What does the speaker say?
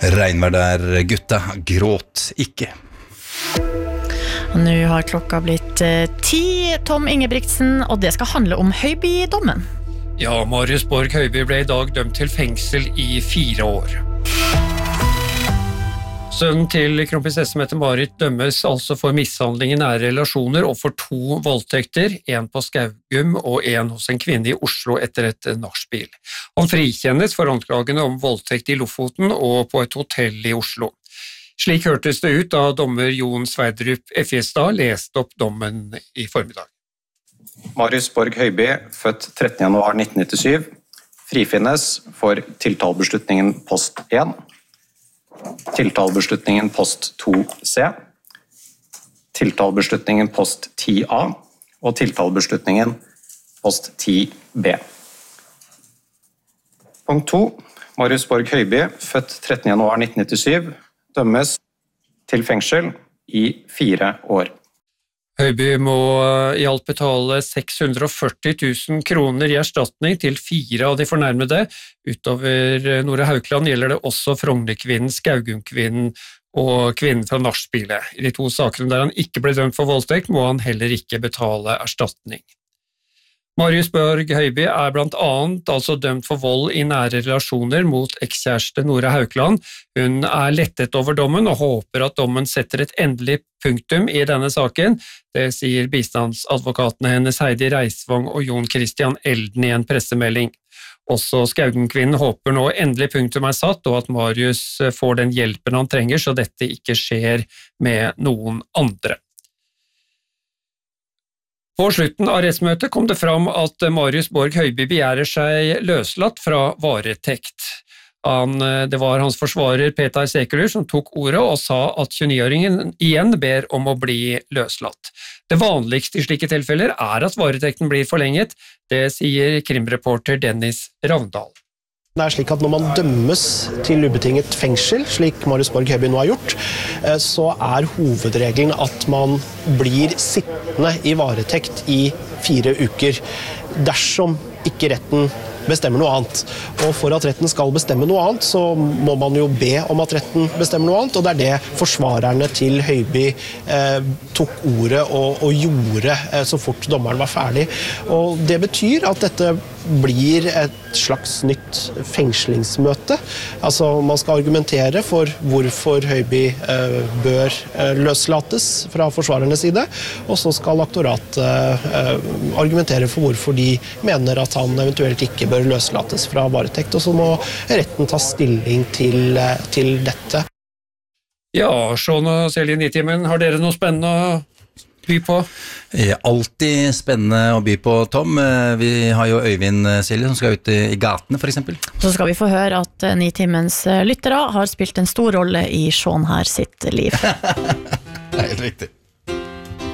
Regnvær der, gutta gråt ikke. Og nå har klokka blitt 10, Tom Ingebrigtsen, og det skal handle om Høiby-dommen. Ja, Marius Borg Høiby ble i dag dømt til fengsel i 4 år. Sønnen til kronprinsesse Mette-Marit dømmes altså for mishandling i nære relasjoner og for 2 voldtekter, en på Skaugum og en hos en kvinne i Oslo etter et nachspiel. Han frikjennes for anklagene om voldtekt i Lofoten og på et hotell i Oslo. Slik hørtes det ut da dommer Jon Sverdrup Effjestad leste opp dommen i formiddag. Marius Borg Høiby, født 13. januar 1997, frifinnes for tiltalebeslutningen post 1, tiltalebeslutningen post 2C, tiltalebeslutningen post 10A og tiltalebeslutningen post 10B. Punkt 2. Marius Borg Høiby, født 13. januar 1997, dømmes til fengsel i 4 år. Høiby må i alt betale 640 000 kroner i erstatning til 4 av de fornærmede. Utover Nora Haukeland gjelder det også Frognerkvinnen, Skaugumkvinnen og kvinnen fra nachspielet. I de 2 sakene der han ikke ble dømt for voldtekt, må han heller ikke betale erstatning. Marius Borg Høiby blant annet altså dømt for vold i nære relasjoner mot ekskjæreste Nora Haukeland. Hun lettet over dommen og håper at dommen setter et endelig punktum i denne saken. Det sier bistandsadvokatene hennes Heidi Reisvang og Jon Christian Elden i en pressemelding. Også Skaugumkvinnen håper nå endelig punktum satt, og at Marius får den hjelpen han trenger, så dette ikke skjer med noen andre. På slutten av rettsmøtet kom det fram at Marius Borg Høiby begjærer seg løslatt fra varetekt. Det var hans forsvarer Petar Sekelur som tok ordet og sa at 29-åringen igjen ber om å bli løslatt. Det vanligste i slike tilfeller at varetekten blir forlenget, det sier krimreporter Dennis Ravndal. Det slik at når man dømmes til ubetinget fengsel, slik Marius Borg Høiby nå har gjort, så hovedregelen at man blir sittende i varetekt i 4 uker, dersom ikke retten bestemmer noe annet. Og for at retten skal bestemme noe annet, så må man jo be om at retten bestemmer noe annet, og det det forsvarerne til Høiby tok ordet og gjorde så fort dommeren var ferdig. Og det betyr at dette blir et slags nytt fengslingsmøte. Altså man skal argumentere for hvorfor Høiby bør løslates fra forsvarernes side, og så skal aktoratet argumentere for hvorfor de mener at han eventuelt ikke bør løslates fra varetekt, og så må retten ta stilling til dette. Ja, Sean og Selje Nitimen, har dere noe spennende å by på? Alltid spennende å by på, Tom. Vi har jo Øyvind Silje som skal ut i gatene, for eksempel. Så skal vi få høre at Nitimens lyttere har spilt en stor rolle i Sean her sitt liv. Det helt riktig.